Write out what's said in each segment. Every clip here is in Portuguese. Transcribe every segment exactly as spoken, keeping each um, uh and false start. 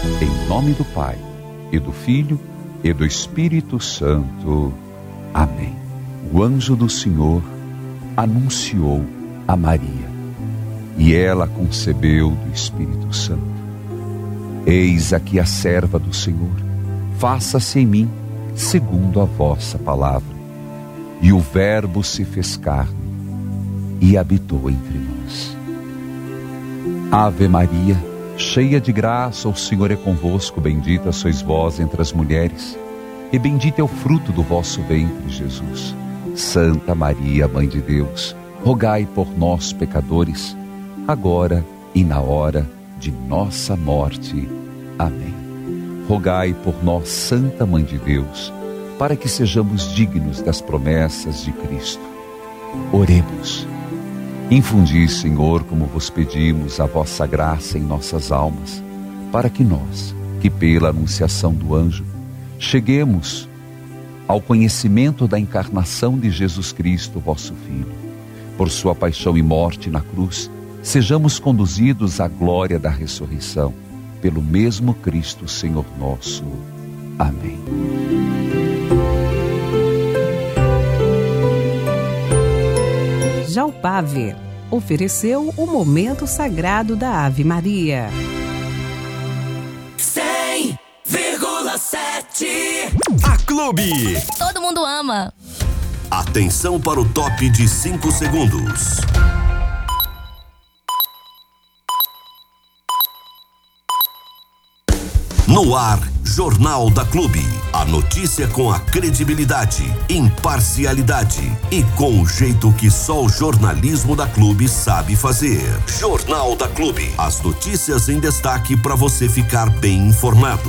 Em nome do Pai, e do Filho, e do Espírito Santo. Amém. O anjo do Senhor anunciou a Maria, e ela concebeu do Espírito Santo. Eis aqui a serva do Senhor, faça-se em mim segundo a vossa palavra. E o Verbo se fez carne e habitou entre nós. Ave Maria, cheia de graça, o Senhor é convosco, bendita sois vós entre as mulheres, e bendito é o fruto do vosso ventre, Jesus. Santa Maria, Mãe de Deus, rogai por nós, pecadores, agora e na hora de nossa morte. Amém. Rogai por nós, Santa Mãe de Deus, para que sejamos dignos das promessas de Cristo. Oremos. Infundi, Senhor, como vos pedimos, a vossa graça em nossas almas, para que nós, que pela anunciação do anjo, cheguemos ao conhecimento da encarnação de Jesus Cristo, vosso Filho. Por sua paixão e morte na cruz, sejamos conduzidos à glória da ressurreição, pelo mesmo Cristo, Senhor nosso. Amém. Jalpave ofereceu o momento sagrado da Ave Maria. cem vírgula sete A Clube. Todo mundo ama. Atenção para o top de cinco segundos. No ar, Jornal da Clube. A notícia com a credibilidade, imparcialidade e com o jeito que só o jornalismo da Clube sabe fazer. Jornal da Clube. As notícias em destaque para você ficar bem informado.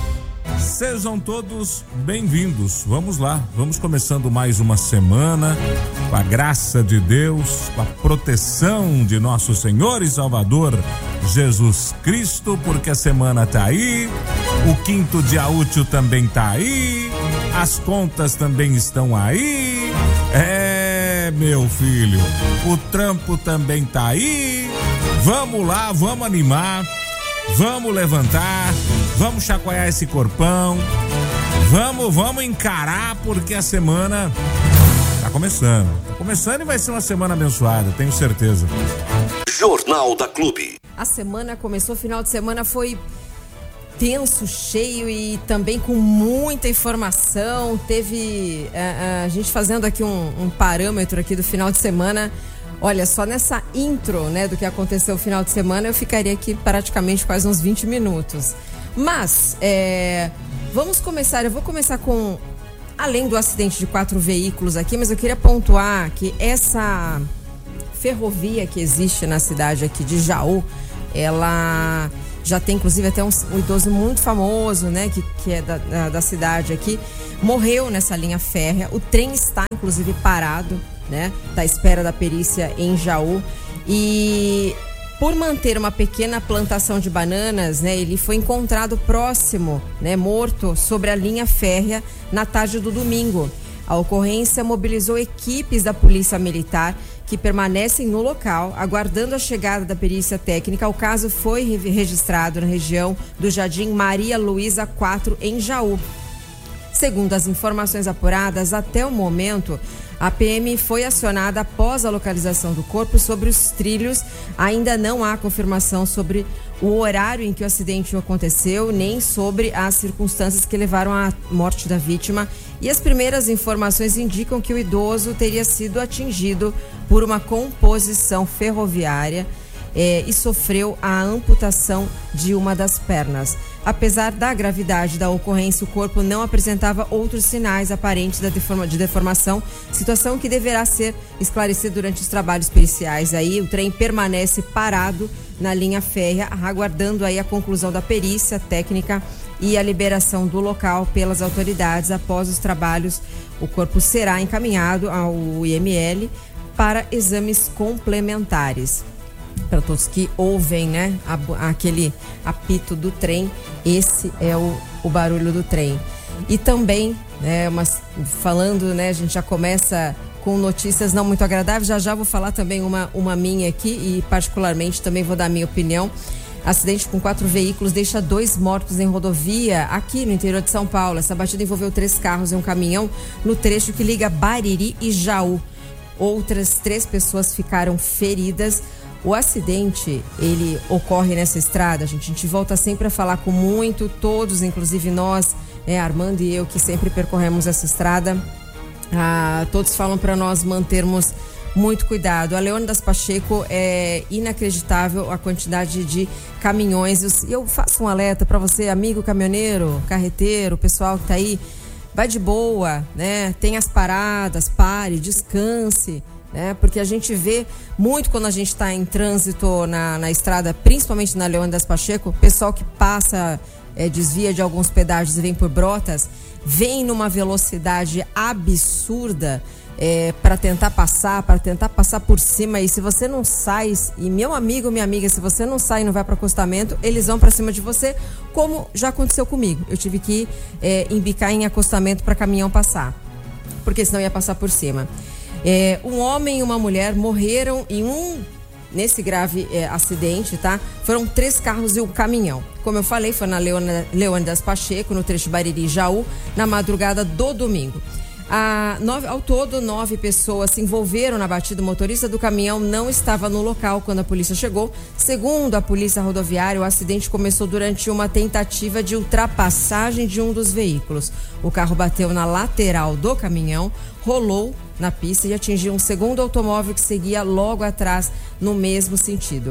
Sejam todos bem-vindos. Vamos lá, vamos começando mais uma semana com a graça de Deus, com a proteção de nosso Senhor e Salvador Jesus Cristo, porque a semana tá aí, o quinto dia útil também tá aí, as contas também estão aí. É, meu filho, o trampo também tá aí. Vamos lá, vamos animar. Vamos levantar, vamos chacoalhar esse corpão, vamos, vamos encarar, porque a semana tá começando, tá começando e vai ser uma semana abençoada, tenho certeza. Jornal da Clube. A semana começou, o final de semana foi tenso, cheio e também com muita informação. Teve a, a gente fazendo aqui um, um parâmetro aqui do final de semana. Olha, só nessa intro, né, do que aconteceu no final de semana, eu ficaria aqui praticamente quase uns vinte minutos. Mas, é, vamos começar, eu vou começar com, além do acidente de quatro veículos aqui, mas eu queria pontuar que essa ferrovia que existe na cidade aqui de Jaú, ela já tem inclusive até um, um idoso muito famoso, né, que, que é da, da, da cidade aqui, morreu nessa linha férrea. O trem está inclusive parado, né, da espera da perícia em Jaú, e por manter uma pequena plantação de bananas, né, ele foi encontrado próximo, né, morto sobre a linha férrea na tarde do domingo. A ocorrência mobilizou equipes da Polícia Militar que permanecem no local, aguardando a chegada da perícia técnica. O caso foi registrado na região do Jardim Maria Luísa quatro, em Jaú. Segundo as informações apuradas, até o momento, a P M foi acionada após a localização do corpo sobre os trilhos. Ainda não há confirmação sobre o horário em que o acidente aconteceu, nem sobre as circunstâncias que levaram à morte da vítima. E as primeiras informações indicam que o idoso teria sido atingido por uma composição ferroviária eh, e sofreu a amputação de uma das pernas. Apesar da gravidade da ocorrência, o corpo não apresentava outros sinais aparentes da deforma, de deformação, situação que deverá ser esclarecida durante os trabalhos periciais. Aí o trem permanece parado na linha férrea, aguardando aí a conclusão da perícia técnica e a liberação do local pelas autoridades. Após os trabalhos, o corpo será encaminhado ao I M L para exames complementares. Para todos que ouvem, né, a, aquele apito do trem, esse é o, o barulho do trem. E também, né, mas, falando, né, a gente já começa com notícias não muito agradáveis. Já já vou falar também uma, uma minha aqui e particularmente também vou dar a minha opinião. Acidente com quatro veículos deixa dois mortos em rodovia aqui no interior de São Paulo. Essa batida envolveu três carros e um caminhão no trecho que liga Bariri e Jaú. Outras três pessoas ficaram feridas. O acidente, ele ocorre nessa estrada, gente. A gente volta sempre a falar com muito, todos, inclusive nós, é, Armando e eu, que sempre percorremos essa estrada. Ah, todos falam para nós mantermos muito cuidado. A Leônidas Pacheco, é inacreditável a quantidade de caminhões. E eu faço um alerta para você, amigo caminhoneiro, carreteiro, pessoal que tá aí, vai de boa, né? Tem as paradas, pare, descanse, né? Porque a gente vê muito quando a gente está em trânsito na, na estrada, principalmente na Leônidas Pacheco, pessoal que passa, é, desvia de alguns pedágios e vem por Brotas, vem numa velocidade absurda, é, para tentar passar, para tentar passar por cima. E se você não sai, e meu amigo, minha amiga, se você não sai e não vai para acostamento, eles vão para cima de você, como já aconteceu comigo. Eu tive que é, embicar em acostamento para caminhão passar, porque senão ia passar por cima. É, um homem e uma mulher morreram em um nesse grave é, acidente, tá? Foram três carros e um caminhão. Como eu falei, foi na Leônidas Pacheco, no trecho Bariri-Jaú, na madrugada do domingo. A, nove, ao todo, nove pessoas se envolveram na batida. O motorista do caminhão não estava no local quando a polícia chegou. Segundo a polícia rodoviária, o acidente começou durante uma tentativa de ultrapassagem de um dos veículos. O carro bateu na lateral do caminhão, rolou na pista e atingiu um segundo automóvel que seguia logo atrás no mesmo sentido.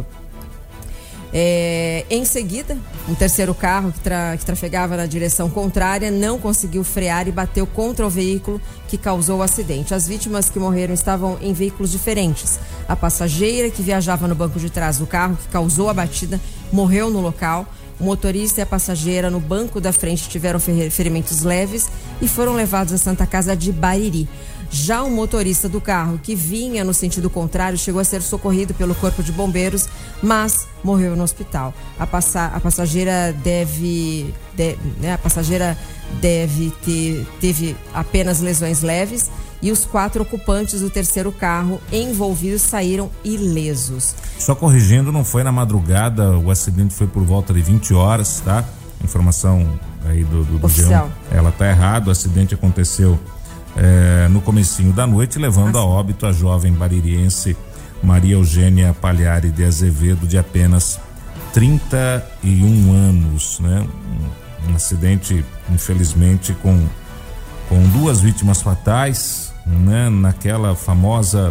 É, em seguida, um terceiro carro que, tra, que trafegava na direção contrária não conseguiu frear e bateu contra o veículo que causou o acidente. As vítimas que morreram estavam em veículos diferentes. A passageira que viajava no banco de trás do carro que causou a batida morreu no local. O motorista e a passageira no banco da frente tiveram ferimentos leves e foram levados à Santa Casa de Bariri. Já o motorista do carro, que vinha no sentido contrário, chegou a ser socorrido pelo Corpo de Bombeiros, mas morreu no hospital. A, passa, a passageira deve, de, né, a passageira deve ter teve apenas lesões leves e os quatro ocupantes do terceiro carro envolvidos saíram ilesos. Só corrigindo, não foi na madrugada, o acidente foi por volta de vinte horas, tá? Informação aí do, do, do oficial. Ela tá errada, o acidente aconteceu É, no comecinho da noite, levando a óbito a jovem baririense Maria Eugênia Pagliari de Azevedo, de apenas trinta e um anos, né? Um, um acidente, infelizmente, com, com duas vítimas fatais, né? Naquela famosa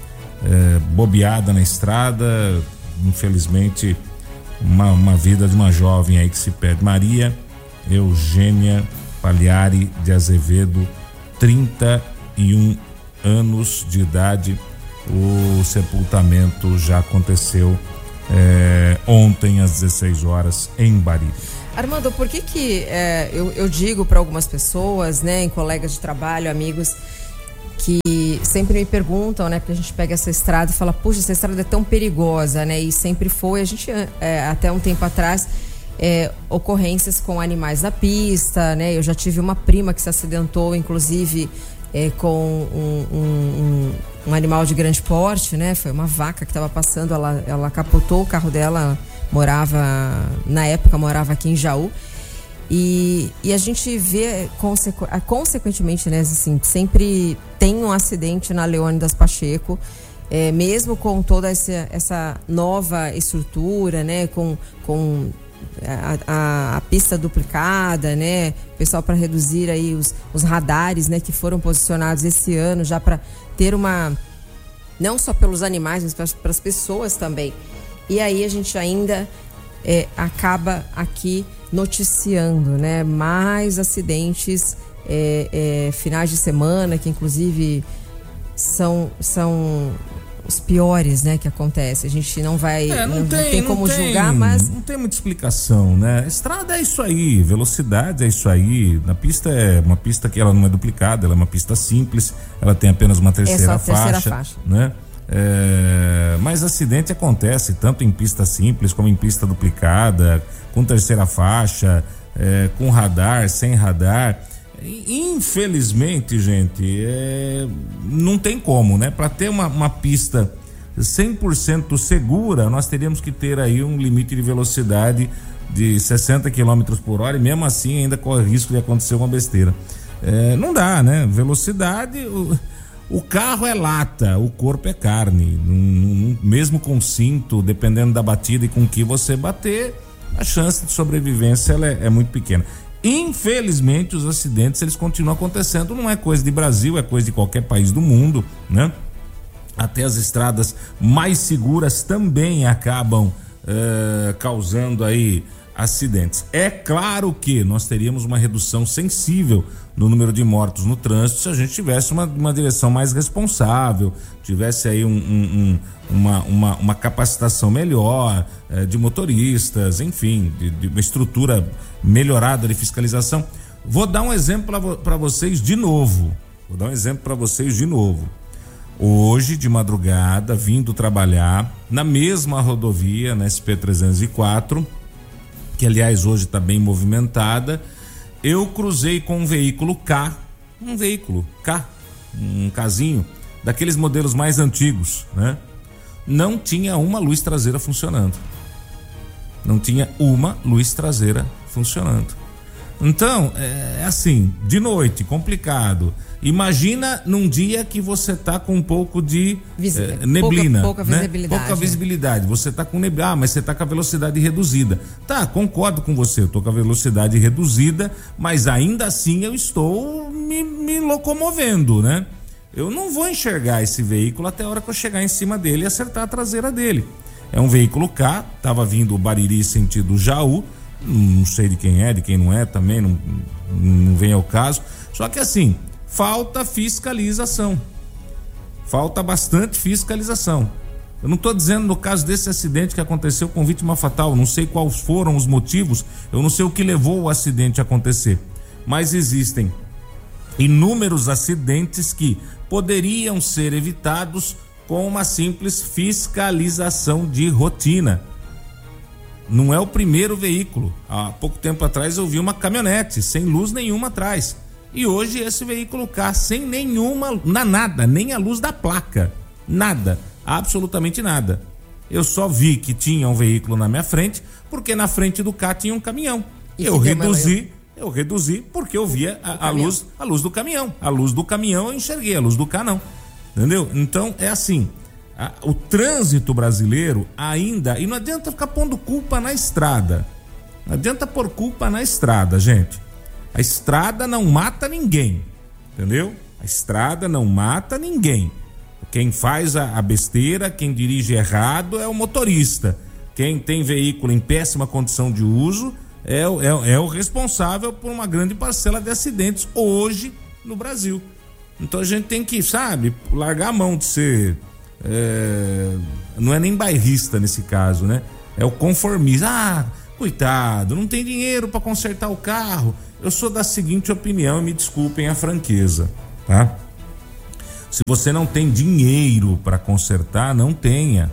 é, bobeada na estrada, infelizmente, uma, uma vida de uma jovem aí que se perde. Maria Eugênia Pagliari de Azevedo, trinta e um anos de idade. O sepultamento já aconteceu é, ontem às dezesseis horas em Bariri. Armando, por que que é, eu, eu digo para algumas pessoas, né, em colegas de trabalho, amigos, que sempre me perguntam, né, porque a gente pega essa estrada e fala, puxa, essa estrada é tão perigosa, né, e sempre foi. A gente, é, até um tempo atrás, É, ocorrências com animais na pista, né? Eu já tive uma prima que se acidentou, inclusive, é, com um, um, um, um animal de grande porte, né? Foi uma vaca que estava passando, ela, ela capotou o carro dela, morava, na época morava aqui em Jaú. E, e a gente vê, consequ, consequentemente, né? Assim, sempre tem um acidente na Leônidas Pacheco. É, mesmo com toda essa, essa nova estrutura, né? Com... com A, a, a pista duplicada, né? Pessoal, para reduzir aí os, os radares, né? Que foram posicionados esse ano já para ter uma, não só pelos animais, mas para as pessoas também. E aí a gente ainda é, acaba aqui noticiando, né? Mais acidentes, é, é, finais de semana, que inclusive são são os piores, né, que acontece. A gente não vai, é, não, não, tem, não tem como não tem, julgar, mas não tem muita explicação, né? Estrada é isso aí, velocidade é isso aí. Na pista é uma pista que ela não é duplicada, ela é uma pista simples, ela tem apenas uma terceira, é só a terceira faixa, faixa, né? É, mas acidente acontece tanto em pista simples como em pista duplicada, com terceira faixa, é, com radar, sem radar. Infelizmente, gente, é, não tem como, né? Para ter uma, uma pista cem por cento segura, nós teríamos que ter aí um limite de velocidade de sessenta quilômetros por hora e mesmo assim ainda corre risco de acontecer uma besteira. É, não dá, né? Velocidade, o, o carro é lata, o corpo é carne. Num, num, mesmo com cinto, dependendo da batida e com que você bater, a chance de sobrevivência ela é, é muito pequena. Infelizmente, os acidentes eles continuam acontecendo. Não é coisa de Brasil, é coisa de qualquer país do mundo, né? Até as estradas mais seguras também acabam uh, causando aí acidentes. É claro que nós teríamos uma redução sensível no número de mortos no trânsito se a gente tivesse uma, uma direção mais responsável, tivesse aí um, um, um, uma, uma, uma capacitação melhor eh, de motoristas, enfim, de, de uma estrutura melhorada de fiscalização. Vou dar um exemplo para vocês de novo. Vou dar um exemplo para vocês de novo. Hoje, de madrugada, vindo trabalhar na mesma rodovia, na S P trezentos e quatro, que aliás hoje está bem movimentada, eu cruzei com um veículo K, um veículo K, um casinho, daqueles modelos mais antigos, né? Não tinha uma luz traseira funcionando. Não tinha uma luz traseira funcionando. Então, é assim, de noite, complicado. Imagina num dia que você tá com um pouco de Visi- eh, neblina, pouca, pouca né? visibilidade. Pouca visibilidade. Você tá com neblina, ah, mas você tá com a velocidade reduzida. Tá, concordo com você, eu tô com a velocidade reduzida, mas ainda assim eu estou me, me locomovendo, né? Eu não vou enxergar esse veículo até a hora que eu chegar em cima dele e acertar a traseira dele. É um veículo K, tava vindo o Bariri sentido Jaú, não sei de quem é, de quem não é também, não, não vem ao caso. Só que assim, falta fiscalização. Falta bastante fiscalização. Eu não estou dizendo no caso desse acidente que aconteceu com vítima fatal, não sei quais foram os motivos, eu não sei o que levou o acidente a acontecer. Mas existem inúmeros acidentes que poderiam ser evitados com uma simples fiscalização de rotina. Não é o primeiro veículo. Há pouco tempo atrás eu vi uma caminhonete sem luz nenhuma atrás. E hoje esse veículo K sem nenhuma, na nada, nem a luz da placa. Nada, absolutamente nada. Eu só vi que tinha um veículo na minha frente, porque na frente do K tinha um caminhão. E eu reduzi, eu reduzi porque eu via a, a luz, a luz do caminhão. A luz do caminhão eu enxerguei, a luz do K não. Entendeu? Então é assim. A, o trânsito brasileiro ainda, e não adianta ficar pondo culpa na estrada, não adianta pôr culpa na estrada, gente. A estrada não mata ninguém, entendeu? A estrada não mata ninguém. Quem faz a, a besteira, quem dirige errado é o motorista. Quem tem veículo em péssima condição de uso é, é, é o responsável por uma grande parcela de acidentes hoje no Brasil. Então a gente tem que, sabe, largar a mão de ser... É, não é nem bairrista nesse caso, né? É o conformista. Ah, coitado, não tem dinheiro para consertar o carro. Eu sou da seguinte opinião, e me desculpem a franqueza, tá? Se você não tem dinheiro para consertar, não tenha.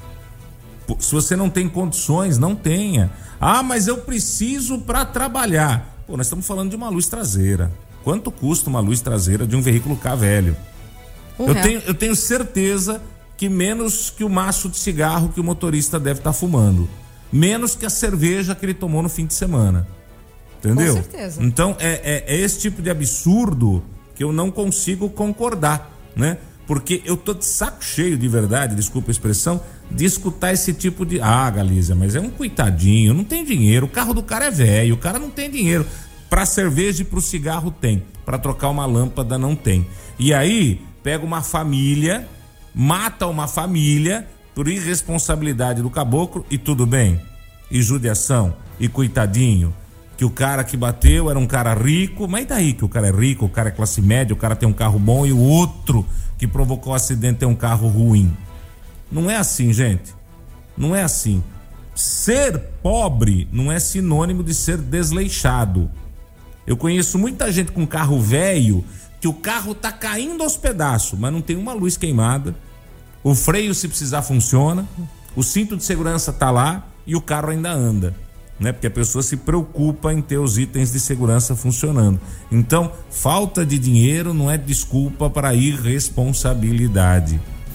Se você não tem condições, não tenha. Ah, mas eu preciso para trabalhar. Pô, nós estamos falando de uma luz traseira. Quanto custa uma luz traseira de um veículo K velho? Um eu, tenho, eu tenho certeza que menos que o maço de cigarro que o motorista deve estar tá fumando. Menos que a cerveja que ele tomou no fim de semana. Entendeu? Com certeza. Então é, é, é esse tipo de absurdo que eu não consigo concordar, né? Porque eu tô de saco cheio de verdade, desculpa a expressão, de escutar esse tipo de... Ah, Galícia, mas é um coitadinho, não tem dinheiro, o carro do cara é velho, o cara não tem dinheiro. Pra cerveja e pro cigarro tem, pra trocar uma lâmpada não tem. E aí, pega uma família, mata uma família por irresponsabilidade do caboclo e tudo bem. E judiação, e coitadinho, que o cara que bateu era um cara rico, mas e daí que o cara é rico, o cara é classe média, o cara tem um carro bom e o outro que provocou o acidente tem um carro ruim. Não é assim, gente. Não é assim. Ser pobre não é sinônimo de ser desleixado. Eu conheço muita gente com carro velho que o carro tá caindo aos pedaços, mas não tem uma luz queimada, o freio se precisar funciona, o cinto de segurança tá lá e o carro ainda anda, né? Porque a pessoa se preocupa em ter os itens de segurança funcionando. Então, falta de dinheiro não é desculpa para irresponsabilidade.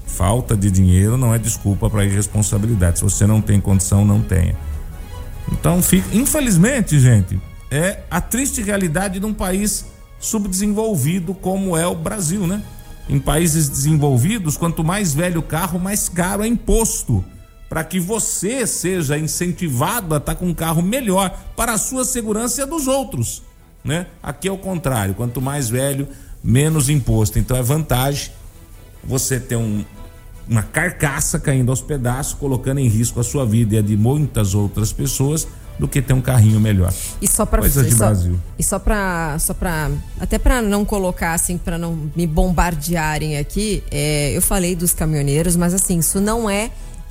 Falta de dinheiro não é desculpa para irresponsabilidade. Se você não tem condição, não tenha. Então, fica, infelizmente, gente, é a triste realidade de um país subdesenvolvido como é o Brasil, né? Em países desenvolvidos, quanto mais velho o carro, mais caro é imposto, para que você seja incentivado a estar com um carro melhor para a sua segurança e a dos outros, né? Aqui é o contrário, quanto mais velho, menos imposto. Então é vantagem você ter um, uma carcaça caindo aos pedaços, colocando em risco a sua vida e a de muitas outras pessoas, do que ter um carrinho melhor. E só para coisas de só, Brasil. E só para só para até para não colocar assim, para não me bombardearem aqui, é, eu falei dos caminhoneiros, mas assim, isso não é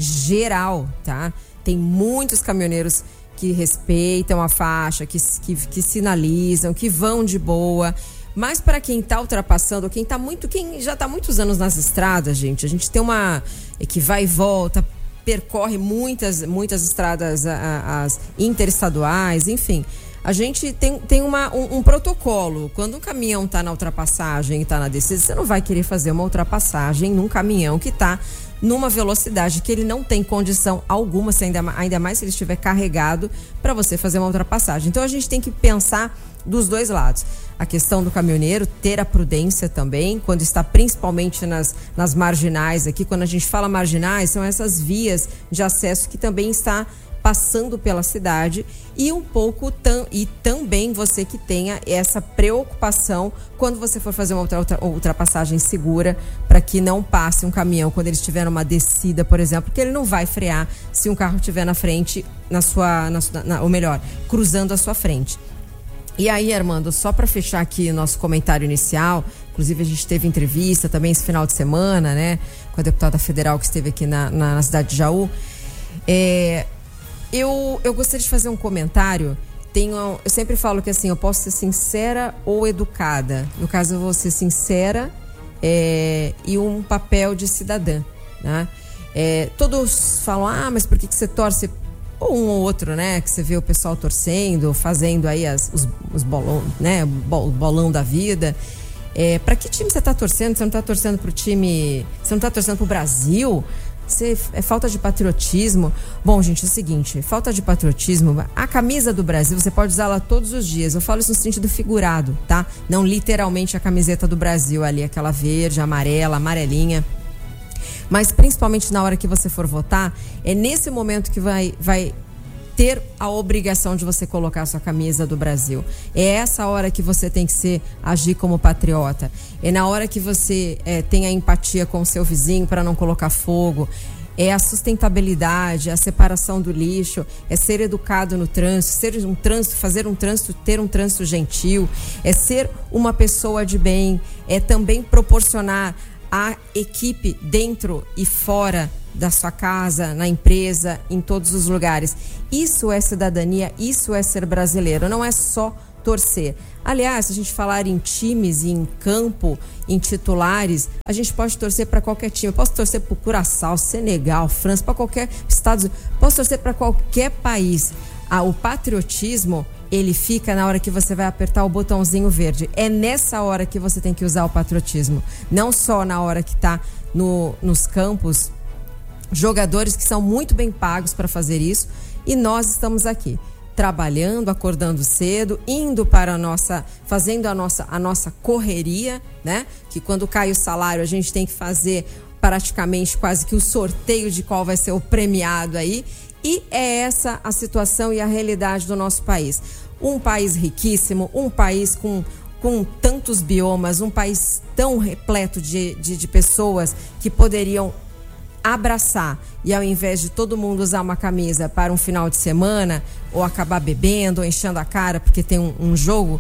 geral, tá? Tem muitos caminhoneiros que respeitam a faixa, que, que, que sinalizam, que vão de boa. Mas para quem tá ultrapassando, quem tá muito, quem já tá muitos anos nas estradas, gente, a gente tem uma que vai e volta, percorre muitas, muitas estradas a, as interestaduais, enfim. A gente tem, tem uma, um, um protocolo. Quando um caminhão está na ultrapassagem e está na descida, você não vai querer fazer uma ultrapassagem num caminhão que está numa velocidade que ele não tem condição alguma, se ainda, ainda mais se ele estiver carregado, para você fazer uma ultrapassagem. Então a gente tem que pensar dos dois lados. A questão do caminhoneiro, ter a prudência também, quando está principalmente nas, nas marginais aqui. Quando a gente fala marginais, são essas vias de acesso que também está passando pela cidade, e um pouco tam, e também você que tenha essa preocupação quando você for fazer uma outra, outra, ultrapassagem segura, para que não passe um caminhão quando ele estiver numa descida, por exemplo, porque ele não vai frear se um carro estiver na frente, na sua, na, na, ou melhor, cruzando a sua frente. E aí, Armando, só para fechar aqui o nosso comentário inicial, inclusive a gente teve entrevista também esse final de semana, né, com a deputada federal que esteve aqui na, na, na cidade de Jaú. É, eu, eu gostaria de fazer um comentário. Tenho, eu sempre falo que assim, eu posso ser sincera ou educada. No caso, eu vou ser sincera é, e um papel de cidadã, né? É, todos falam, ah, mas por que, que você torce? Ou um ou outro, né? Que você vê o pessoal torcendo, fazendo aí as, os, os bolão, né? O bolão da vida. É, para que time você tá torcendo? Você não tá torcendo pro time... Você não tá torcendo pro Brasil? Você, é falta de patriotismo. Bom, gente, é o seguinte, falta de patriotismo, a camisa do Brasil, você pode usá-la todos os dias. Eu falo isso no sentido figurado, tá? Não literalmente a camiseta do Brasil ali, aquela verde, amarela, amarelinha. Mas principalmente na hora que você for votar, é nesse momento que vai, vai ter a obrigação de você colocar a sua camisa do Brasil. É essa hora que você tem que ser, agir como patriota. É na hora que você é, tem a empatia com o seu vizinho para não colocar fogo. É a sustentabilidade, a separação do lixo, é ser educado no trânsito, ser um trânsito, fazer um trânsito, ter um trânsito gentil, é ser uma pessoa de bem, é também proporcionar a equipe dentro e fora da sua casa, na empresa, em todos os lugares. Isso é cidadania, isso é ser brasileiro, não é só torcer. Aliás, se a gente falar em times, em campo, em titulares, a gente pode torcer para qualquer time. Eu posso torcer para o Curaçao, Senegal, França, para qualquer Estados Unidos, posso torcer para qualquer país. Ah, o patriotismo, ele fica na hora que você vai apertar o botãozinho verde. É nessa hora que você tem que usar o patriotismo. Não só na hora que está no, nos campos, jogadores que são muito bem pagos para fazer isso, e nós estamos aqui trabalhando, acordando cedo, indo para a nossa, fazendo a nossa, a nossa correria, né? Que quando cai o salário a gente tem que fazer praticamente quase que o sorteio de qual vai ser o premiado aí. E é essa a situação e a realidade do nosso país. Um país riquíssimo, um país com, com tantos biomas, um país tão repleto de, de, de pessoas que poderiam abraçar, e ao invés de todo mundo usar uma camisa para um final de semana, ou acabar bebendo, ou enchendo a cara porque tem um, um jogo,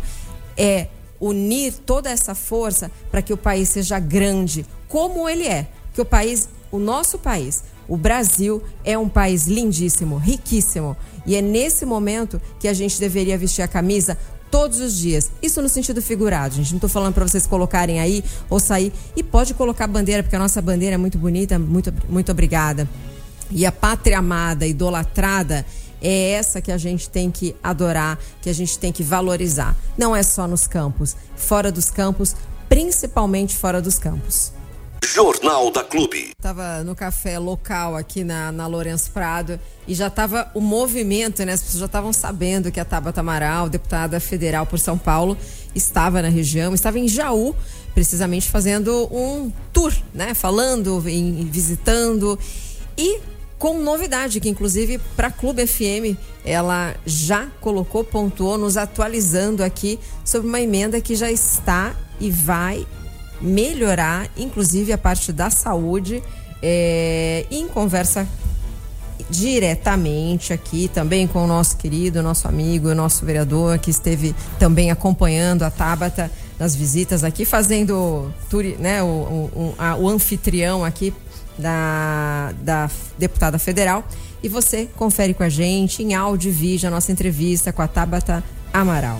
é unir toda essa força para que o país seja grande, como ele é. Que o país, o nosso país, o Brasil, é um país lindíssimo, riquíssimo, e é nesse momento que a gente deveria vestir a camisa todos os dias. Isso no sentido figurado, gente. Não estou falando para vocês colocarem aí ou sair. E pode colocar bandeira, porque a nossa bandeira é muito bonita. Muito, muito obrigada. E a pátria amada, idolatrada, é essa que a gente tem que adorar, que a gente tem que valorizar. Não é só nos campos. Fora dos campos, principalmente fora dos campos. Jornal da Clube. Estava no café local aqui na, na Lourenço Prado e já estava o movimento, né? As pessoas já estavam sabendo que a Tabata Amaral, deputada federal por São Paulo, estava na região, estava em Jaú, precisamente fazendo um tour, né? Falando, em, visitando e com novidade, que inclusive para a Clube F M ela já colocou, pontuou, nos atualizando aqui sobre uma emenda que já está e vai melhorar, inclusive a parte da saúde, é, em conversa diretamente aqui também com o nosso querido, nosso amigo, o nosso vereador que esteve também acompanhando a Tabata nas visitas aqui, fazendo né, o, o, a, o anfitrião aqui da, da deputada federal. E você confere com a gente em áudio e vídeo a nossa entrevista com a Tabata Amaral.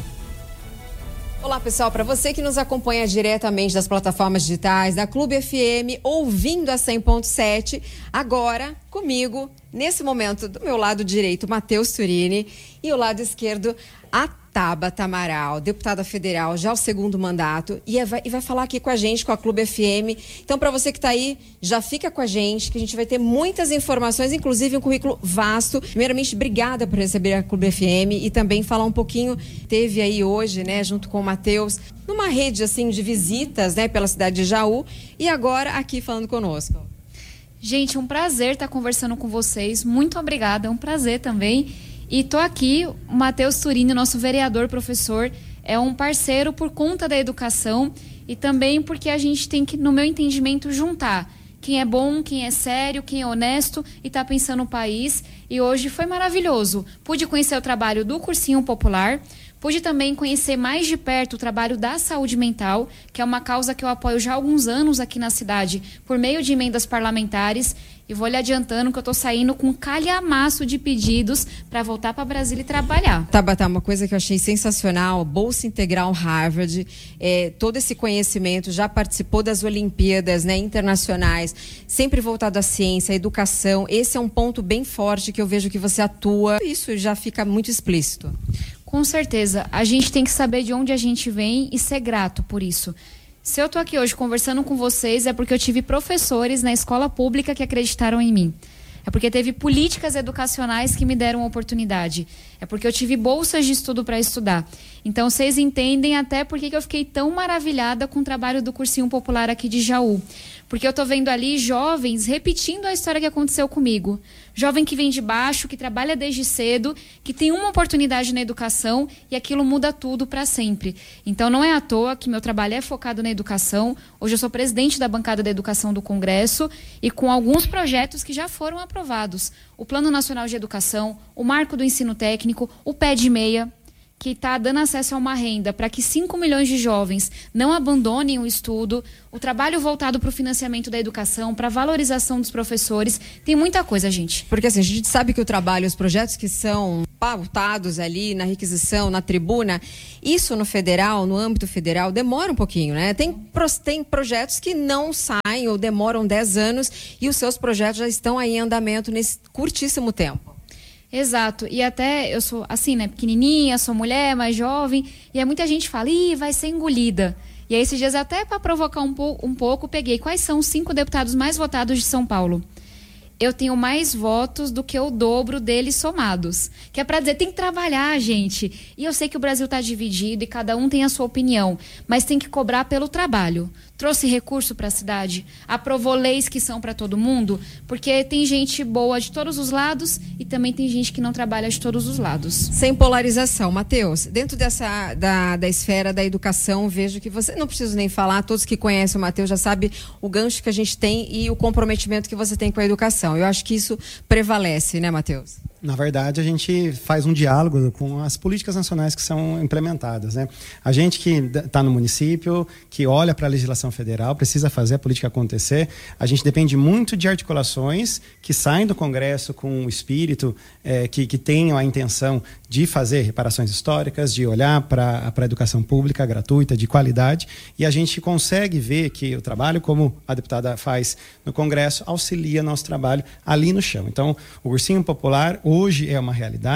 Olá, pessoal, para você que nos acompanha diretamente das plataformas digitais da Clube F M, ouvindo a cem ponto sete, agora comigo, nesse momento, do meu lado direito, Matheus Turini, e o lado esquerdo, a Tabata Amaral, deputada federal, já o segundo mandato, e, é, e vai falar aqui com a gente, com a Clube F M. Então, para você que está aí, já fica com a gente, que a gente vai ter muitas informações, inclusive um currículo vasto. Primeiramente, obrigada por receber a Clube F M e também falar um pouquinho, teve aí hoje, né, junto com o Matheus, numa rede, assim, de visitas, né, pela cidade de Jaú, e agora aqui falando conosco. Gente, um prazer estar conversando com vocês, muito obrigada, é um prazer também. E tô aqui, o Matheus Turini, nosso vereador, professor, é um parceiro por conta da educação e também porque a gente tem que, no meu entendimento, juntar quem é bom, quem é sério, quem é honesto e tá pensando no país. E hoje foi maravilhoso. Pude conhecer o trabalho do Cursinho Popular, pude também conhecer mais de perto o trabalho da saúde mental, que é uma causa que eu apoio já há alguns anos aqui na cidade, por meio de emendas parlamentares. E vou lhe adiantando que eu tô saindo com um calhamaço de pedidos para voltar para Brasília e trabalhar. Tabata, uma coisa que eu achei sensacional, Bolsa Integral Harvard, é, todo esse conhecimento, já participou das Olimpíadas, né, internacionais, sempre voltado à ciência, à educação. Esse é um ponto bem forte que eu vejo que você atua. Isso já fica muito explícito. Com certeza. A gente tem que saber de onde a gente vem e ser grato por isso. Se eu tô aqui hoje conversando com vocês é porque eu tive professores na escola pública que acreditaram em mim. É porque teve políticas educacionais que me deram oportunidade. É porque eu tive bolsas de estudo para estudar. Então, vocês entendem até por que eu fiquei tão maravilhada com o trabalho do Cursinho Popular aqui de Jaú. Porque eu tô vendo ali jovens repetindo a história que aconteceu comigo. Jovem que vem de baixo, que trabalha desde cedo, que tem uma oportunidade na educação e aquilo muda tudo para sempre. Então, não é à toa que meu trabalho é focado na educação. Hoje eu sou presidente da bancada da educação do Congresso e com alguns projetos que já foram aprovados. O Plano Nacional de Educação, o Marco do Ensino Técnico, o Pé de Meia, que está dando acesso a uma renda para que cinco milhões de jovens não abandonem o estudo, o trabalho voltado para o financiamento da educação, para a valorização dos professores. Tem muita coisa, gente. Porque assim, a gente sabe que o trabalho, os projetos que são pautados ali na requisição, na tribuna, isso no federal, no âmbito federal, demora um pouquinho, né? Tem, tem projetos que não saem ou demoram dez anos e os seus projetos já estão aí em andamento nesse curtíssimo tempo. Exato, e até eu sou assim, né, pequenininha, sou mulher, mais jovem, e aí muita gente fala, ih, vai ser engolida. E aí esses dias até para provocar um, po- um pouco, peguei quais são os cinco deputados mais votados de São Paulo. Eu tenho mais votos do que o dobro deles somados. Que é para dizer, tem que trabalhar, gente. E eu sei que o Brasil está dividido e cada um tem a sua opinião, mas tem que cobrar pelo trabalho. Trouxe recurso para a cidade, aprovou leis que são para todo mundo, porque tem gente boa de todos os lados e também tem gente que não trabalha de todos os lados. Sem polarização. Matheus, dentro dessa da, da esfera da educação, vejo que você, não preciso nem falar, todos que conhecem o Matheus já sabem o gancho que a gente tem e o comprometimento que você tem com a educação. Eu acho que isso prevalece, né, Matheus? Na verdade, a gente faz um diálogo com as políticas nacionais que são implementadas, né? A gente que está no município, que olha para a legislação federal, precisa fazer a política acontecer. A gente depende muito de articulações que saem do Congresso com o espírito, é, que, que tenham a intenção de fazer reparações históricas, de olhar para a educação pública gratuita, de qualidade. E a gente consegue ver que o trabalho, como a deputada faz no Congresso, auxilia nosso trabalho ali no chão. Então, o Cursinho Popular hoje é uma realidade.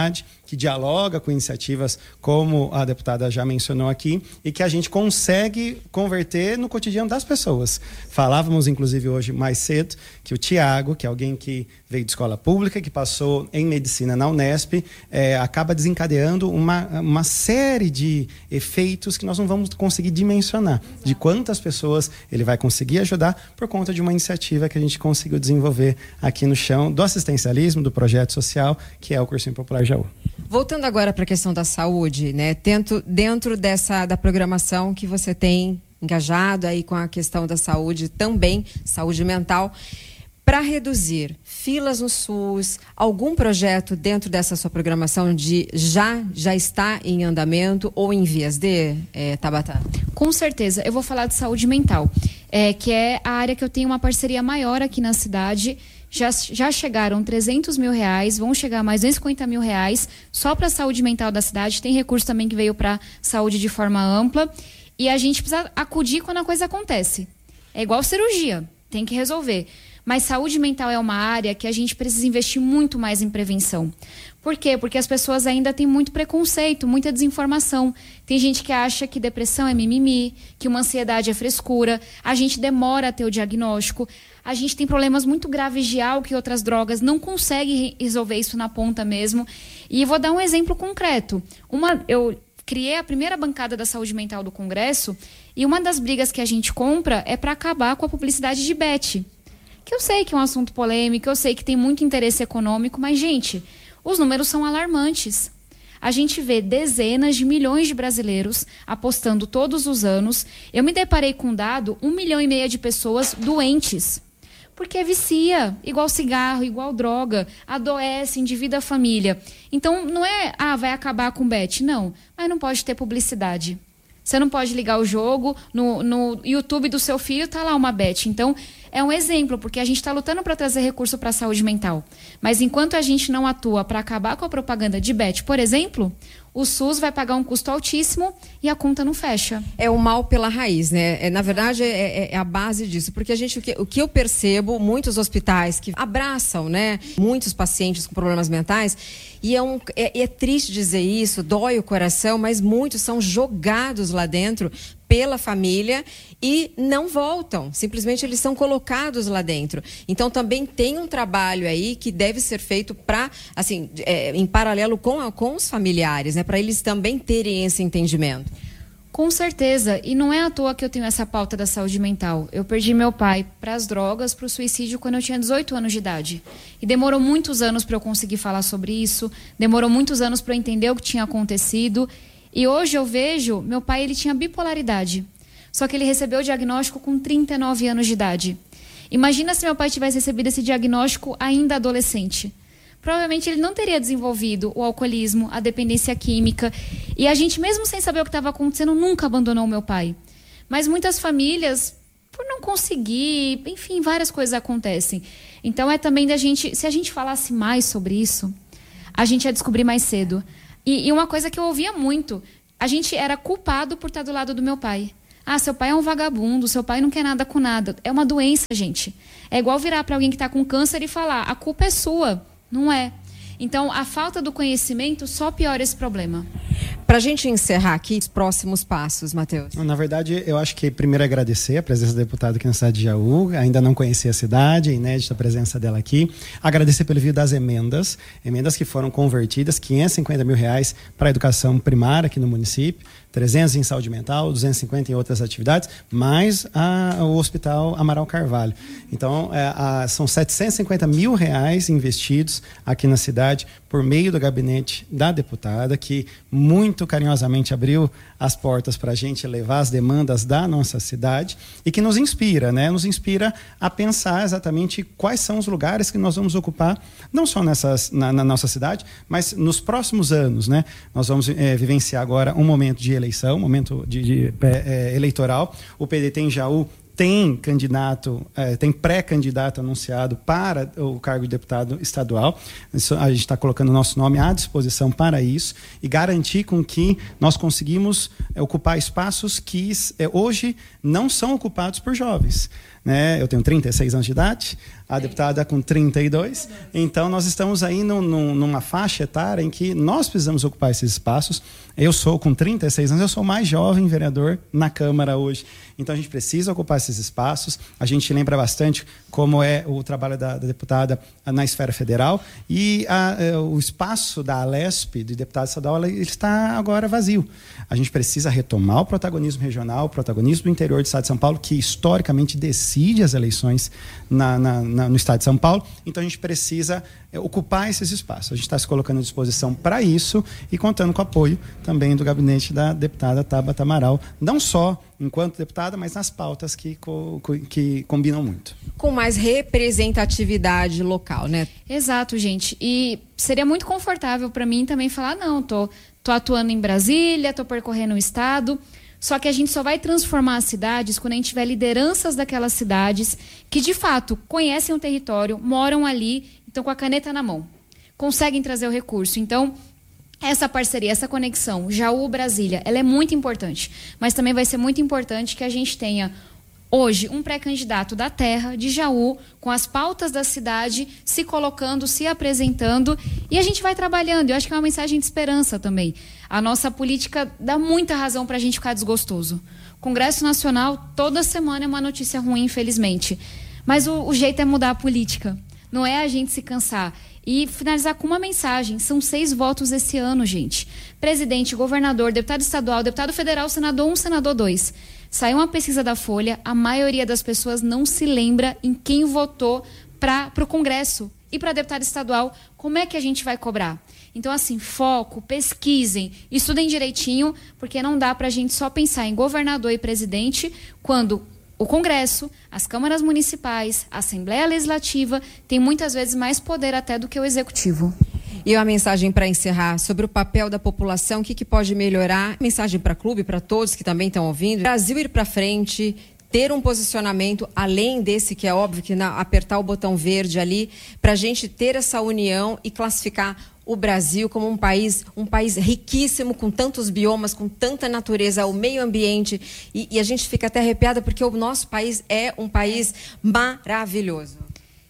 que dialoga com iniciativas como a deputada já mencionou aqui e que a gente consegue converter no cotidiano das pessoas. Falávamos, inclusive, hoje mais cedo, que o Tiago, que é alguém que veio de escola pública, que passou em medicina na Unesp, é, acaba desencadeando uma, uma série de efeitos que nós não vamos conseguir dimensionar, de quantas pessoas ele vai conseguir ajudar por conta de uma iniciativa que a gente conseguiu desenvolver aqui no chão do assistencialismo, do projeto social, que é o Cursinho Popular Jaú. Voltando agora para a questão da saúde, né? Dentro, dentro dessa da programação que você tem engajado aí com a questão da saúde, também saúde mental, para reduzir filas no SUS, algum projeto dentro dessa sua programação de já já está em andamento ou em vias de, é, Tabata? Com certeza. Eu vou falar de saúde mental, é, que é a área que eu tenho uma parceria maior aqui na cidade. Já, já chegaram trezentos mil reais, vão chegar mais duzentos e cinquenta mil reais só para a saúde mental da cidade. Tem recurso também que veio para saúde de forma ampla. E a gente precisa acudir quando a coisa acontece. É igual cirurgia, tem que resolver. Mas saúde mental é uma área que a gente precisa investir muito mais em prevenção. Por quê? Porque as pessoas ainda têm muito preconceito, muita desinformação. Tem gente que acha que depressão é mimimi, que uma ansiedade é frescura. A gente demora a ter o diagnóstico. A gente tem problemas muito graves de álcool e outras drogas, não consegue resolver isso na ponta mesmo. E vou dar um exemplo concreto. Uma, eu criei a primeira bancada da saúde mental do Congresso e uma das brigas que a gente compra é para acabar com a publicidade de Bet. Que eu sei que é um assunto polêmico, eu sei que tem muito interesse econômico, mas, gente, os números são alarmantes. A gente vê dezenas de milhões de brasileiros apostando todos os anos. Eu me deparei com um dado, um milhão e meio de pessoas doentes. Porque vicia, igual cigarro, igual droga, adoece, endivida a família. Então, não é, ah, vai acabar com o bet. Não, mas não pode ter publicidade. Você não pode ligar o jogo, no, no YouTube do seu filho tá lá uma bet. Então, é um exemplo, porque a gente está lutando para trazer recurso para a saúde mental. Mas enquanto a gente não atua para acabar com a propaganda de bet, por exemplo, o SUS vai pagar um custo altíssimo e a conta não fecha. É o mal pela raiz, né? É, na verdade, é, é a base disso. Porque a gente, o que, o que eu percebo, muitos hospitais que abraçam, né, muitos pacientes com problemas mentais, e é, um, é, é triste dizer isso, dói o coração, mas muitos são jogados lá dentro pela família e não voltam. Simplesmente eles são colocados lá dentro. Então também tem um trabalho aí que deve ser feito para, assim, é, em paralelo com, a, com os familiares, né? Para eles também terem esse entendimento. Com certeza. E não é à toa que eu tenho essa pauta da saúde mental. Eu perdi meu pai para as drogas, para o suicídio, quando eu tinha dezoito anos de idade. E demorou muitos anos para eu conseguir falar sobre isso. Demorou muitos anos para eu entender o que tinha acontecido. E hoje eu vejo, meu pai ele tinha bipolaridade, só que ele recebeu o diagnóstico com trinta e nove anos de idade. Imagina se meu pai tivesse recebido esse diagnóstico ainda adolescente. Provavelmente ele não teria desenvolvido o alcoolismo, a dependência química. E a gente, mesmo sem saber o que estava acontecendo, nunca abandonou o meu pai. Mas muitas famílias, por não conseguir, enfim, várias coisas acontecem. Então é também da gente, se a gente falasse mais sobre isso, a gente ia descobrir mais cedo. E, e uma coisa que eu ouvia muito, a gente era culpado por estar do lado do meu pai. Ah, seu pai é um vagabundo, seu pai não quer nada com nada. É uma doença, gente. É igual virar para alguém que está com câncer e falar, a culpa é sua. Não é. Então, a falta do conhecimento só piora esse problema. Para a gente encerrar aqui, os próximos passos, Matheus. Na verdade, eu acho que primeiro agradecer a presença da deputada aqui na cidade de Jaú. Ainda não conhecia a cidade, inédita a presença dela aqui. Agradecer pelo envio das emendas, emendas que foram convertidas, quinhentos e cinquenta mil reais para a educação primária aqui no município, trezentos em saúde mental, duzentos e cinquenta em outras atividades, mais a, o Hospital Amaral Carvalho. Então, é, a, são setecentos e cinquenta mil reais investidos aqui na cidade por meio do gabinete da deputada, que muito carinhosamente abriu as portas para a gente levar as demandas da nossa cidade e que nos inspira, né? Nos inspira a pensar exatamente quais são os lugares que nós vamos ocupar, não só nessas, na, na nossa cidade, mas nos próximos anos, né? Nós vamos é, vivenciar agora um momento de eleição, um momento de, de, é, eleitoral. O P D T em Jaú tem candidato, é, tem pré-candidato anunciado para o cargo de deputado estadual. Isso, a gente está colocando o nosso nome à disposição para isso e garantir com que nós conseguimos é, ocupar espaços que é, hoje não são ocupados por jovens. né? Eu tenho trinta e seis anos de idade, a deputada com trinta e dois. Então, nós estamos aí num, num, numa faixa etária em que nós precisamos ocupar esses espaços. Eu sou, com trinta e seis anos, eu sou o mais jovem vereador na Câmara hoje. Então, a gente precisa ocupar esses espaços. A gente lembra bastante como é o trabalho da, da deputada na esfera federal. E a, o espaço da Alesp, de deputado estadual, ele está agora vazio. A gente precisa retomar o protagonismo regional, o protagonismo do interior do estado de São Paulo, que historicamente decide as eleições na, na, na, no estado de São Paulo. Então, a gente precisa ocupar esses espaços. A gente está se colocando à disposição para isso e contando com o apoio também do gabinete da deputada Tabata Amaral, não só enquanto deputada, mas nas pautas que, co, que combinam muito. Com mais representatividade local, né? Exato, gente. E seria muito confortável para mim também falar, não, tô, tô atuando em Brasília, tô percorrendo o estado. Só que a gente só vai transformar as cidades quando a gente tiver lideranças daquelas cidades que, de fato, conhecem o território, moram ali, estão com a caneta na mão, conseguem trazer o recurso. Então, essa parceria, essa conexão, Jaú-Brasília, ela é muito importante. Mas também vai ser muito importante que a gente tenha, hoje, um pré-candidato da terra, de Jaú, com as pautas da cidade, se colocando, se apresentando, e a gente vai trabalhando. Eu acho que é uma mensagem de esperança também. A nossa política dá muita razão para a gente ficar desgostoso. Congresso Nacional, toda semana é uma notícia ruim, infelizmente. Mas o, o jeito é mudar a política. Não é a gente se cansar. E finalizar com uma mensagem. São seis votos esse ano, gente. Presidente, governador, deputado estadual, deputado federal, senador um, senador dois. Saiu uma pesquisa da Folha, a maioria das pessoas não se lembra em quem votou para o Congresso e para deputado estadual. Como é que a gente vai cobrar? Então, assim, foco, pesquisem, estudem direitinho, porque não dá para a gente só pensar em governador e presidente quando o Congresso, as câmaras municipais, a Assembleia Legislativa tem muitas vezes mais poder até do que o Executivo. E uma mensagem para encerrar sobre o papel da população, o que, que pode melhorar. Mensagem para o clube, para todos que também estão ouvindo. Brasil ir para frente, ter um posicionamento além desse que é óbvio que na, apertar o botão verde ali, para a gente ter essa união e classificar o Brasil como um país, um país riquíssimo, com tantos biomas, com tanta natureza, o meio ambiente, e, e a gente fica até arrepiada porque o nosso país é um país maravilhoso.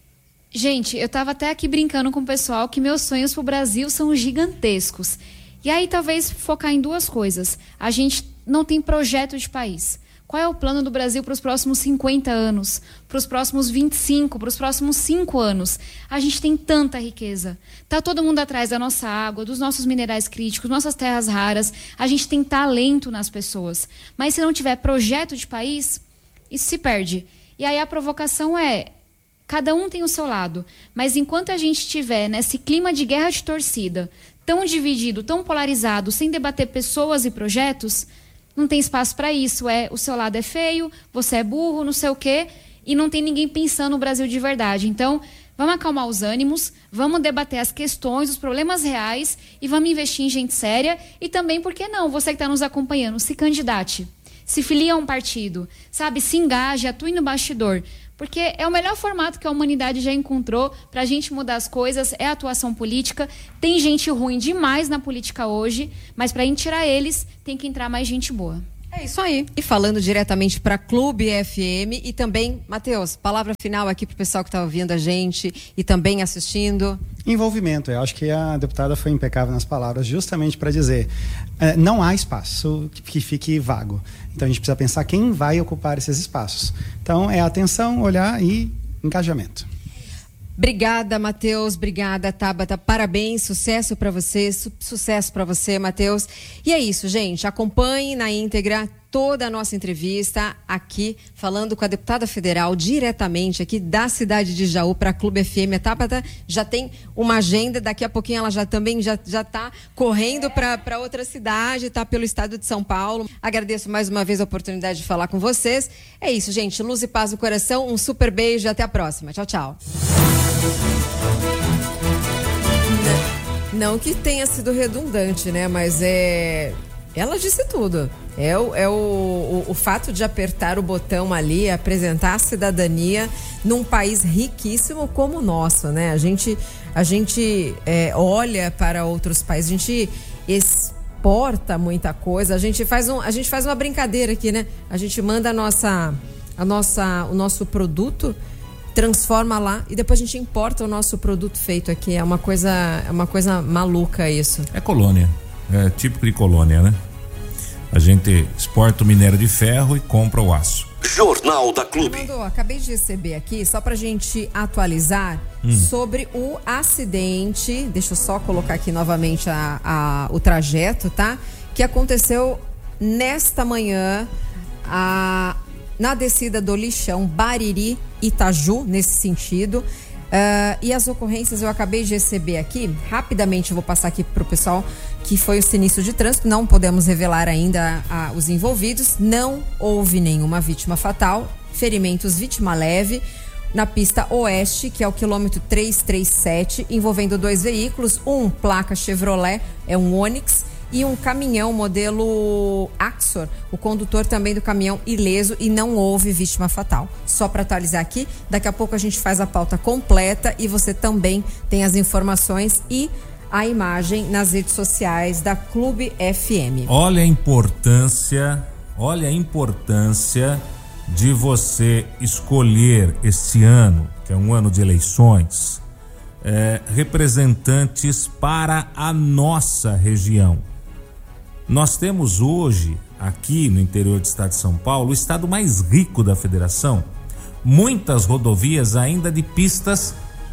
Gente, eu estava até aqui brincando com o pessoal que meus sonhos para o Brasil são gigantescos. E aí talvez focar em duas coisas. A gente não tem projeto de país. Qual é o plano do Brasil para os próximos cinquenta anos, para os próximos vinte e cinco, para os próximos cinco anos? A gente tem tanta riqueza. Está todo mundo atrás da nossa água, dos nossos minerais críticos, nossas terras raras. A gente tem talento nas pessoas. Mas se não tiver projeto de país, isso se perde. E aí a provocação é, cada um tem o seu lado. Mas enquanto a gente estiver nesse clima de guerra de torcida, tão dividido, tão polarizado, sem debater pessoas e projetos, não tem espaço para isso. É, o seu lado é feio, você é burro, não sei o quê, e não tem ninguém pensando no Brasil de verdade. Então, vamos acalmar os ânimos, vamos debater as questões, os problemas reais e vamos investir em gente séria. E também, por que não, você que está nos acompanhando, se candidate, se filie a um partido, sabe, se engaje, atue no bastidor. Porque é o melhor formato que a humanidade já encontrou para a gente mudar as coisas, é a atuação política. Tem gente ruim demais na política hoje, mas para a gente tirar eles, tem que entrar mais gente boa. É isso aí. E falando diretamente para Clube F M e também, Matheus, palavra final aqui para o pessoal que está ouvindo a gente e também assistindo. Envolvimento. Eu acho que a deputada foi impecável nas palavras, justamente para dizer, é, não há espaço que fique vago. Então a gente precisa pensar quem vai ocupar esses espaços. Então é atenção, olhar e engajamento. Obrigada, Matheus. Obrigada, Tabata. Parabéns, sucesso para você, su- sucesso para você, Matheus. E é isso, gente. Acompanhe na íntegra toda a nossa entrevista aqui, falando com a deputada federal diretamente aqui da cidade de Jaú para a Clube F M. A Tabata já tem uma agenda, daqui a pouquinho ela já também já já está correndo para outra cidade, está pelo estado de São Paulo. Agradeço mais uma vez a oportunidade de falar com vocês. É isso, gente. Luz e paz no coração. Um super beijo e até a próxima. Tchau, tchau. Não que tenha sido redundante, né? Mas é... ela disse tudo. É, o, é o, o, o fato de apertar o botão ali, apresentar a cidadania num país riquíssimo como o nosso, né? A gente, a gente é, olha para outros países, a gente exporta muita coisa, a gente faz, um, a gente faz uma brincadeira aqui, né? A gente manda a nossa... a nossa, o nosso produto, transforma lá e depois a gente importa o nosso produto feito aqui. É uma coisa, é uma coisa maluca isso. É colônia, é típico de colônia, né? A gente exporta o minério de ferro e compra o aço. Jornal da Clube. Fernando, acabei de receber aqui, só pra gente atualizar, hum. sobre o acidente, deixa eu só colocar aqui novamente a, a, o trajeto, tá? Que aconteceu nesta manhã, a, na descida do lixão Bariri Itaju, nesse sentido. Uh, e as ocorrências eu acabei de receber aqui, rapidamente eu vou passar aqui pro pessoal, que foi o sinistro de trânsito, não podemos revelar ainda a, a, os envolvidos, não houve nenhuma vítima fatal, ferimentos vítima leve, na pista oeste, que é o quilômetro trezentos e trinta e sete, envolvendo dois veículos, um placa Chevrolet, é um Onix, e um caminhão modelo Axor, o condutor também do caminhão ileso e não houve vítima fatal. Só para atualizar aqui, daqui a pouco a gente faz a pauta completa e você também tem as informações e a imagem nas redes sociais da Clube F M. Olha a importância, olha a importância de você escolher esse ano, que é um ano de eleições, é, representantes para a nossa região. Nós temos hoje, aqui no interior do estado de São Paulo, o estado mais rico da federação, muitas rodovias ainda de pistas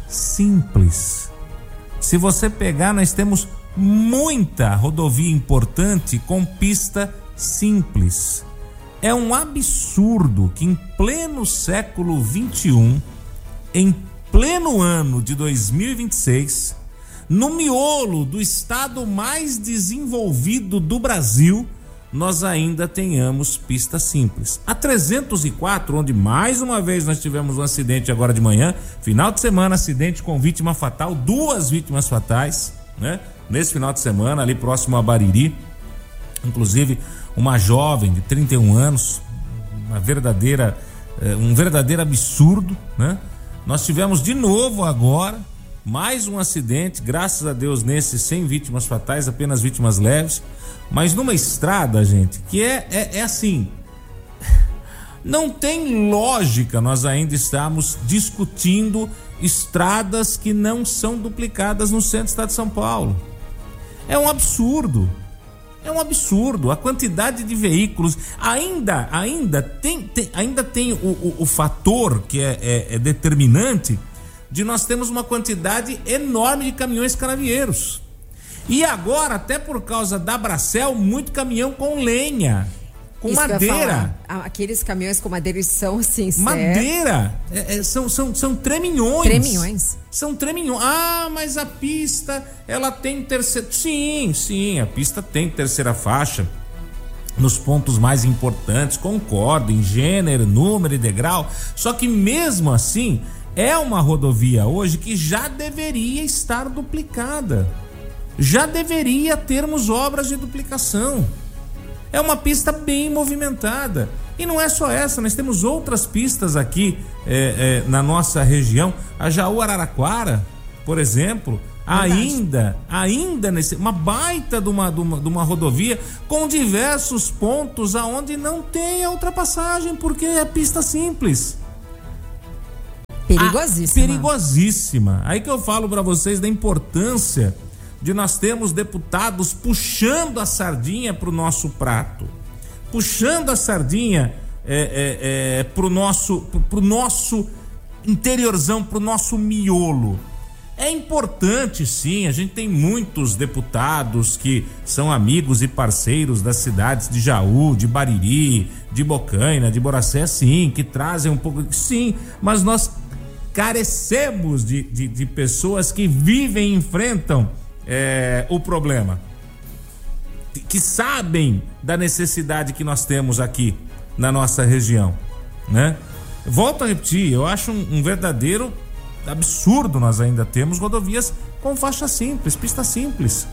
simples. Se você pegar, nós temos muita rodovia importante com pista simples. É um absurdo que em pleno século vinte e um, em pleno ano de dois mil e vinte e seis, no miolo do estado mais desenvolvido do Brasil, nós ainda tenhamos pista simples. A trezentos e quatro, onde mais uma vez nós tivemos um acidente agora de manhã, final de semana, acidente com vítima fatal, duas vítimas fatais, né? Nesse final de semana, ali próximo a Bariri, inclusive uma jovem de trinta e um anos, uma verdadeira, um verdadeiro absurdo, né? Nós tivemos de novo agora mais um acidente, graças a Deus nesse sem vítimas fatais, apenas vítimas leves, mas numa estrada, gente, que é, é, é assim, não tem lógica nós ainda estamos discutindo estradas que não são duplicadas no centro do estado de São Paulo. É um absurdo, é um absurdo, a quantidade de veículos, ainda, ainda tem, tem, ainda tem o, o, o fator que é, é, é determinante, de nós temos uma quantidade enorme de caminhões canavieiros. E agora, até por causa da Bracel, muito caminhão com lenha, com Isso madeira. Aqueles caminhões com madeira são assim, madeira, é, é, são, são, são treminhões. Treminhões. São treminhões. Ah, mas a pista, ela tem terceira... Sim, sim, a pista tem terceira faixa nos pontos mais importantes, concordo, em gênero, número e degrau. Só que mesmo assim, é uma rodovia hoje que já deveria estar duplicada. Já deveria termos obras de duplicação. É uma pista bem movimentada. E não é só essa, nós temos outras pistas aqui é, é, na nossa região. A Jaú Araraquara, por exemplo, Verdade. ainda, ainda nesse, uma baita de uma, de, uma, de uma rodovia com diversos pontos aonde não tem a ultrapassagem, porque é pista simples. Perigosíssima. Ah, perigosíssima. Aí que eu falo para vocês da importância de nós termos deputados puxando a sardinha pro nosso prato, puxando a sardinha é, é, é, pro nosso, pro, pro nosso interiorzão, pro nosso miolo. É importante, sim, a gente tem muitos deputados que são amigos e parceiros das cidades de Jaú, de Bariri, de Bocaina, de Boracé, sim, que trazem um pouco, sim, mas nós carecemos de, de, de pessoas que vivem e enfrentam é, o problema, que sabem da necessidade que nós temos aqui na nossa região, né? Volto a repetir, eu acho um, um verdadeiro absurdo nós ainda temos rodovias com faixa simples, pista simples.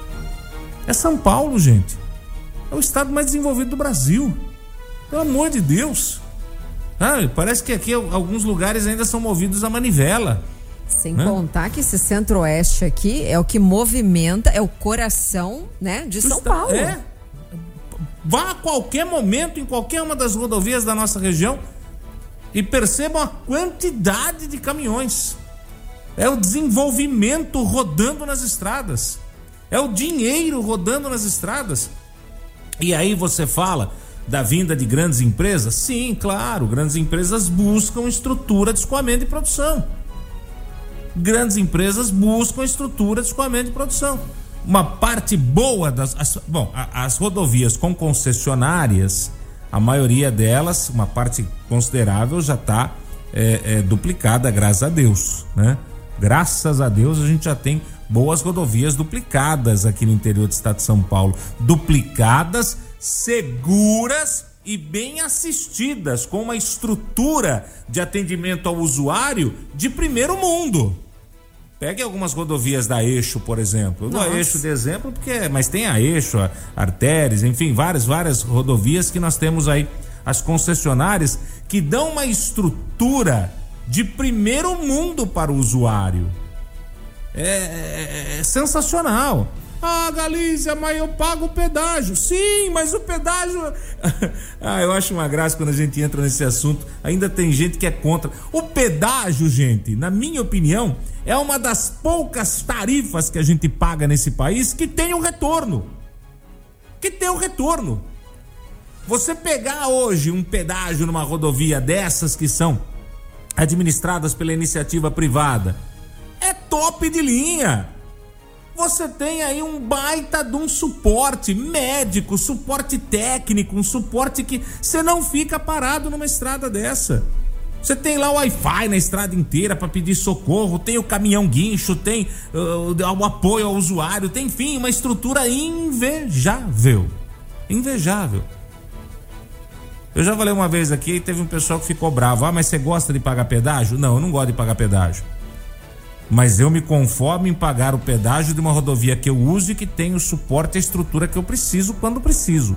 É São Paulo, gente. É o estado mais desenvolvido do Brasil. Pelo amor de Deus. Ah, parece que aqui alguns lugares ainda são movidos a manivela. Sem né? contar que esse centro-oeste aqui é o que movimenta, é o coração, né, de São Paulo. É. Vá a qualquer momento, em qualquer uma das rodovias da nossa região, E percebam a quantidade de caminhões. É o desenvolvimento rodando nas estradas. É o dinheiro rodando nas estradas. E aí você fala da vinda de grandes empresas? Sim, claro, grandes empresas buscam estrutura de escoamento e produção. Grandes empresas buscam estrutura de escoamento e produção. Uma parte boa das... As, bom, a, as rodovias com concessionárias, a maioria delas, uma parte considerável, já está é, é, duplicada, graças a Deus, né? Graças a Deus a gente já tem boas rodovias duplicadas aqui no interior do estado de São Paulo. Duplicadas, seguras e bem assistidas, com uma estrutura de atendimento ao usuário de primeiro mundo. Pegue algumas rodovias da Eixo, por exemplo. Eu dou a Eixo de exemplo, porque, mas tem a Eixo, a Artéries, enfim, várias, várias rodovias que nós temos aí, as concessionárias, que dão uma estrutura de primeiro mundo para o usuário. É, é, é sensacional. Ah, Galícia, mas eu pago o pedágio. Sim, mas o pedágio... ah, eu acho uma graça quando a gente entra nesse assunto. Ainda tem gente que é contra. O pedágio, gente, na minha opinião, é uma das poucas tarifas que a gente paga nesse país que tem um retorno. Que tem um retorno. Você pegar hoje um pedágio numa rodovia dessas que são administradas pela iniciativa privada, é top de linha. Você tem aí um baita de um suporte médico, suporte técnico, um suporte que você não fica parado numa estrada dessa. Você tem lá o Wi-Fi na estrada inteira para pedir socorro, tem o caminhão guincho, tem uh, o apoio ao usuário, tem, enfim, uma estrutura invejável. Invejável. Eu já falei uma vez aqui, teve um pessoal que ficou bravo. Ah, mas você gosta de pagar pedágio? Não, eu não gosto de pagar pedágio. Mas eu me conformo em pagar o pedágio de uma rodovia que eu uso e que tem o suporte e a estrutura que eu preciso quando preciso.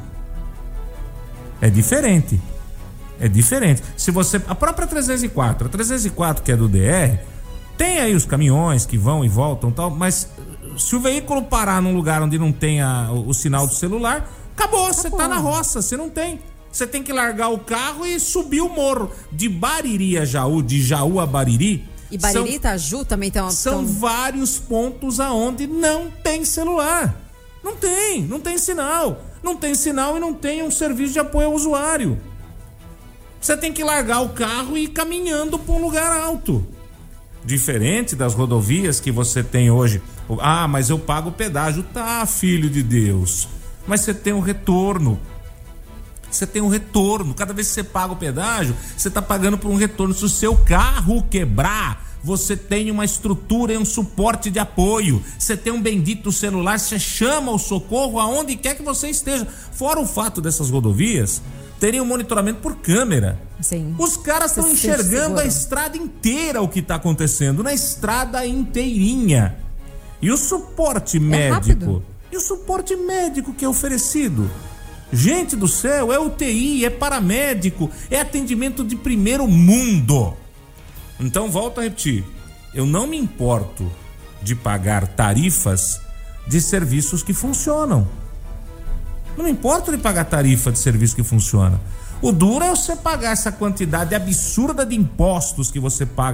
É diferente. É diferente. Se você... A própria trezentos e quatro, a trezentos e quatro que é do D R, tem aí os caminhões que vão e voltam e tal, mas se o veículo parar num lugar onde não tem a, o, o sinal do celular, acabou, você tá na roça, você não tem. Você tem que largar o carro e subir o morro. De Bariri a Jaú, de Jaú a Bariri. E Bariri e Itaju também tem uma... São tão... vários pontos aonde não tem celular. Não tem, não tem sinal. Não tem sinal e não tem um serviço de apoio ao usuário. Você tem que largar o carro e ir caminhando para um lugar alto. Diferente das rodovias que você tem hoje. Ah, mas eu pago o pedágio. Tá, filho de Deus. Mas você tem um retorno. Você tem um retorno. Cada vez que você paga o pedágio, você está pagando por um retorno. Se o seu carro quebrar, você tem uma estrutura e um suporte de apoio. Você tem um bendito celular, você chama o socorro aonde quer que você esteja. Fora o fato dessas rodovias terem um monitoramento por câmera. Sim. Os caras estão enxergando a estrada inteira, o que está acontecendo, na estrada inteirinha. E o suporte é médico. Rápido. E o suporte médico que é oferecido. Gente do céu, é U T I, é paramédico, é atendimento de primeiro mundo. Então, volto a repetir, eu não me importo de pagar tarifas de serviços que funcionam. Não me importo de pagar tarifa de serviço que funciona. O duro é você pagar essa quantidade absurda de impostos que você paga